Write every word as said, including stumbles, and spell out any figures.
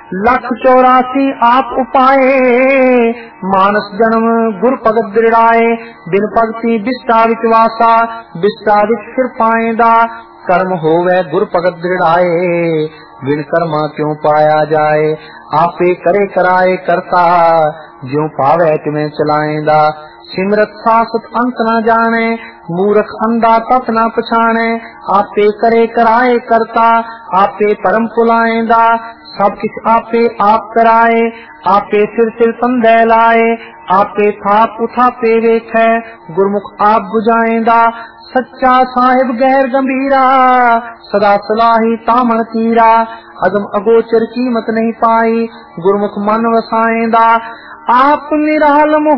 लख चौरासी आप उपाए, मानस जन्म गुर भगत दृढ़ाए। बिन भगति बिस्टा विच वासा, बिस्टा विच फिर पाएंदा। कर्म होवे गुर भगत दृढ़ाए, बिन कर्मा क्यों पाया जाए। आपे करे कराए करता, ज्यों पावे तिवें चलाएंदा। सिमरत सासत अंत न जाने, मूर्ख अंधा तप न पछाने। आपे करे कराए करता, आपे परम पुलाएंदा। सब किछ आपे आप कराए, आपे सिर सिर तंदे लाए। आपे थाप उठापे वेखै, गुरमुख आप बुझाएंदा। सच्चा साहिब गैर गंभीरा, सदा सलाही तामन तीरा। अगम अगोचर कीमत नहीं पाई, गुरमुख मन वसाएंदा। आप निरालम